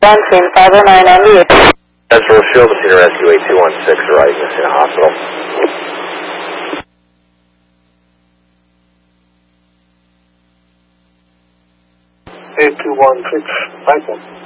Scene 50998. Central Shield, Senior Rescue 8216, arriving in a hospital. 8216, Michael.